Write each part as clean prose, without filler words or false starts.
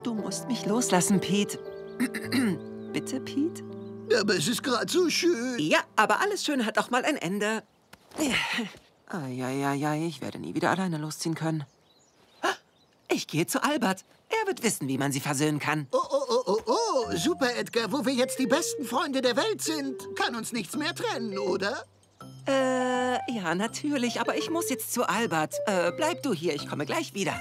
Du musst mich loslassen, Pete. Bitte, Pete? Aber es ist gerade so schön. Ja, aber alles Schöne hat auch mal ein Ende. Eieiei, ich werde nie wieder alleine losziehen können. Ich gehe zu Albert. Er wird wissen, wie man sie versöhnen kann. Oh, Super Edgar, wo wir jetzt die besten Freunde der Welt sind, kann uns nichts mehr trennen, oder? Ja, natürlich, aber ich muss jetzt zu Albert. Bleib du hier, ich komme gleich wieder.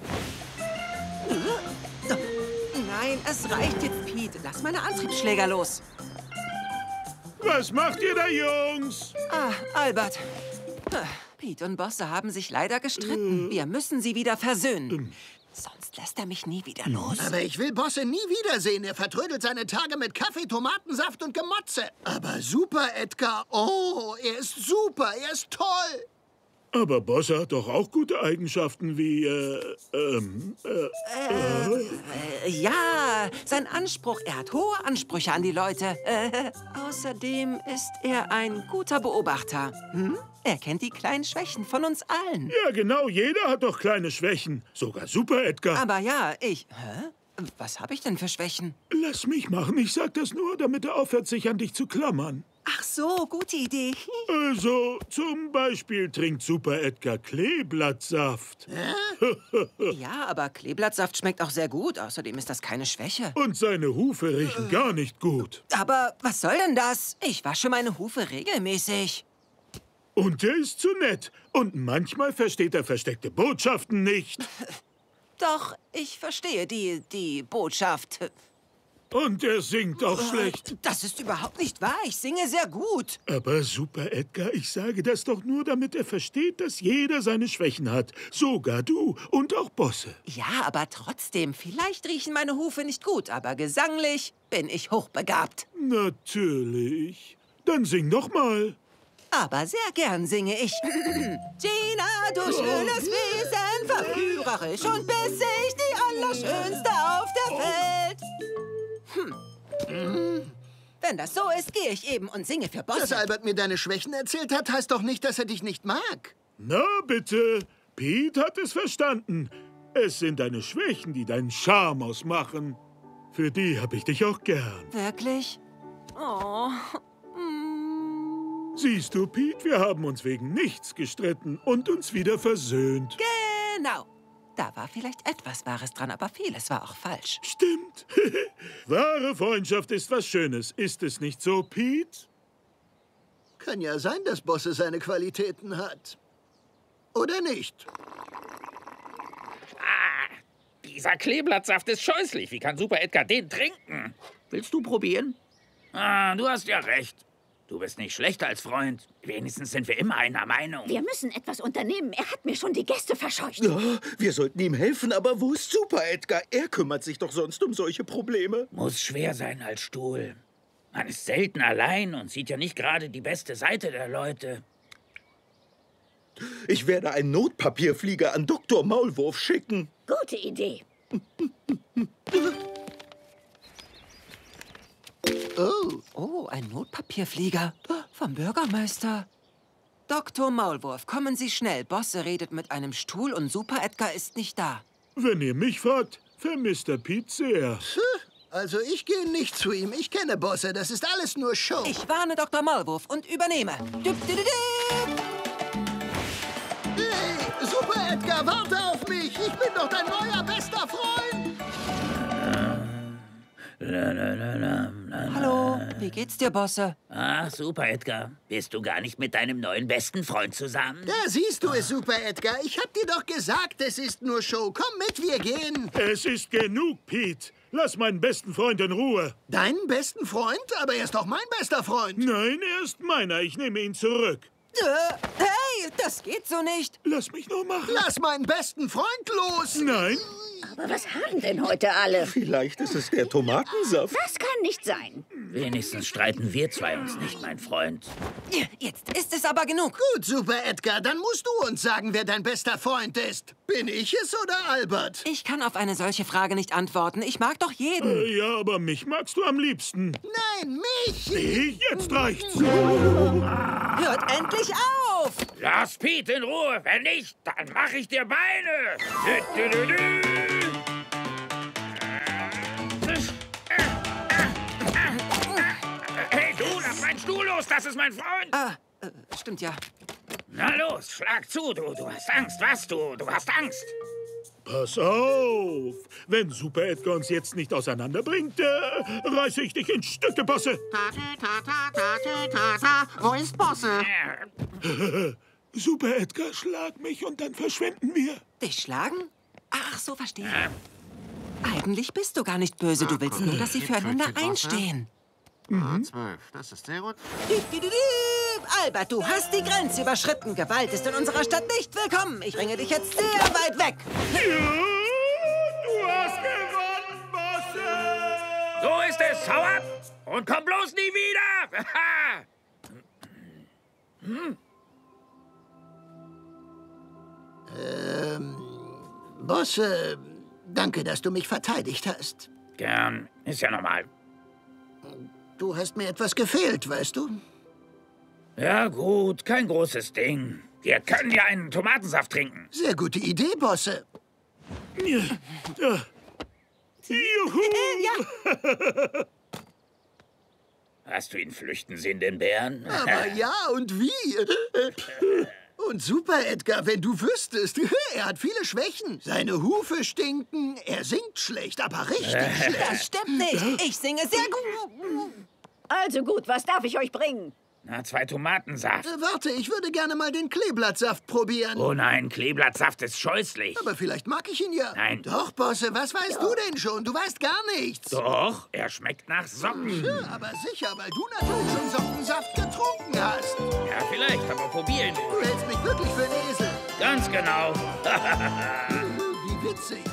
Nein, es reicht jetzt, Pete. Lass meine Antriebsschläger los. Was macht ihr da, Jungs? Ah, Albert. Pete und Bosse haben sich leider gestritten. Wir müssen sie wieder versöhnen. Sonst lässt er mich nie wieder los. Aber ich will Bosse nie wiedersehen. Er vertrödelt seine Tage mit Kaffee, Tomatensaft und Gemotze. Aber Super Edgar, oh, er ist super, er ist toll. Aber Bosse hat doch auch gute Eigenschaften wie, Ja, sein Anspruch. Er hat hohe Ansprüche an die Leute. Außerdem ist er ein guter Beobachter. Er kennt die kleinen Schwächen von uns allen. Ja, genau, jeder hat doch kleine Schwächen. Sogar Super Edgar. Aber ja, Hä? Was habe ich denn für Schwächen? Lass mich machen, ich sag das nur, damit er aufhört, sich an dich zu klammern. Ach so, gute Idee. Also, zum Beispiel trinkt Super Edgar Kleeblattsaft. Ja, aber Kleeblattsaft schmeckt auch sehr gut. Außerdem ist das keine Schwäche. Und seine Hufe riechen gar nicht gut. Aber was soll denn das? Ich wasche meine Hufe regelmäßig. Und er ist zu nett. Und manchmal versteht er versteckte Botschaften nicht. Doch, ich verstehe die Botschaft. Und er singt auch schlecht. Das ist überhaupt nicht wahr. Ich singe sehr gut. Aber Super Edgar, ich sage das doch nur, damit er versteht, dass jeder seine Schwächen hat. Sogar du und auch Bosse. Ja, aber trotzdem, vielleicht riechen meine Hufe nicht gut, aber gesanglich bin ich hochbegabt. Natürlich. Dann sing doch mal. Aber sehr gern singe ich. Gina, du schönes Wesen, verführerisch und bissig, die Allerschönste auf der Welt. Wenn das so ist, gehe ich eben und singe für Bosse. Dass Albert mir deine Schwächen erzählt hat, heißt doch nicht, dass er dich nicht mag. Na bitte, Pete hat es verstanden. Es sind deine Schwächen, die deinen Charme ausmachen. Für die habe ich dich auch gern. Wirklich? Oh. Siehst du, Pete, wir haben uns wegen nichts gestritten und uns wieder versöhnt. Genau. Da war vielleicht etwas Wahres dran, aber vieles war auch falsch. Stimmt. Wahre Freundschaft ist was Schönes. Ist es nicht so, Pete? Kann ja sein, dass Bosse seine Qualitäten hat. Oder nicht? Dieser Kleeblattsaft ist scheußlich. Wie kann Super Edgar den trinken? Willst du probieren? Du hast ja recht. Du bist nicht schlechter als Freund. Wenigstens sind wir immer einer Meinung. Wir müssen etwas unternehmen. Er hat mir schon die Gäste verscheucht. Ja, wir sollten ihm helfen, aber wo ist Super Edgar? Er kümmert sich doch sonst um solche Probleme. Muss schwer sein als Stuhl. Man ist selten allein und sieht ja nicht gerade die beste Seite der Leute. Ich werde einen Notpapierflieger an Dr. Maulwurf schicken. Gute Idee. Oh, ein Notpapierflieger vom Bürgermeister. Dr. Maulwurf, kommen Sie schnell. Bosse redet mit einem Stuhl und Super Edgar ist nicht da. Wenn ihr mich fragt, vermisst der Pete sehr. Also ich gehe nicht zu ihm. Ich kenne Bosse. Das ist alles nur Show. Ich warne Dr. Maulwurf und übernehme. Hey, Super Edgar, warte auf mich. Ich bin doch dein neuer bester Freund. Hallo, wie geht's dir, Bosse? Ach, Super Edgar. Bist du gar nicht mit deinem neuen besten Freund zusammen? Da siehst du es, Super Edgar. Ich hab dir doch gesagt, es ist nur Show. Komm mit, wir gehen. Es ist genug, Pete. Lass meinen besten Freund in Ruhe. Deinen besten Freund? Aber er ist doch mein bester Freund. Nein, er ist meiner. Ich nehme ihn zurück. Hey, das geht so nicht. Lass mich nur machen. Lass meinen besten Freund los. Nein. Aber was haben denn heute alle? Vielleicht ist es der Tomatensaft. Das kann nicht sein. Wenigstens streiten wir zwei uns nicht, mein Freund. Jetzt ist es aber genug. Gut, Super Edgar, dann musst du uns sagen, wer dein bester Freund ist. Bin ich es oder Albert? Ich kann auf eine solche Frage nicht antworten. Ich mag doch jeden. Ja, aber mich magst du am liebsten. Nein, mich! Jetzt reicht's. Hört endlich auf! Lass Pete in Ruhe. Wenn nicht, dann mache ich dir Beine. das ist mein Freund. Ah, stimmt ja. Na los, schlag zu, du hast Angst, was du hast Angst. Pass auf! Wenn Super Edgar uns jetzt nicht auseinanderbringt, reiße ich dich in Stücke, Bosse! Wo ist Bosse? Super Edgar, schlag mich und dann verschwinden wir. Dich schlagen? Ach, so verstehe. Eigentlich bist du gar nicht böse. Du willst nur, dass sie füreinander einstehen. 12, das ist sehr gut. Albert, du hast die Grenze überschritten. Gewalt ist in unserer Stadt nicht willkommen. Ich bringe dich jetzt sehr weit weg. Ja, du hast gewonnen, Bosse! So ist es, hau ab und komm bloß nie wieder. Bosse, danke, dass du mich verteidigt hast. Gern, ist ja normal. Du hast mir etwas gefehlt, weißt du? Ja gut, kein großes Ding. Wir können ja einen Tomatensaft trinken. Sehr gute Idee, Bosse. Ja. Juhu! Hast du ihn flüchten sehen, den Bären? Aber ja, und wie? Und Super Edgar, wenn du wüsstest, er hat viele Schwächen. Seine Hufe stinken, er singt schlecht, aber richtig schlecht. Das stimmt nicht. Ich singe sehr gut. Also gut, was darf ich euch bringen? Na, 2 Tomatensaft. Warte, ich würde gerne mal den Kleeblattsaft probieren. Oh nein, Kleeblattsaft ist scheußlich. Aber vielleicht mag ich ihn ja. Nein. Doch, Bosse, was weißt du denn schon? Du weißt gar nichts. Doch, er schmeckt nach Socken. Ja, aber sicher, weil du natürlich schon Sockensaft getrunken hast. Ja, vielleicht, aber probieren. Du hältst mich wirklich für einen Esel. Ganz genau. Wie witzig.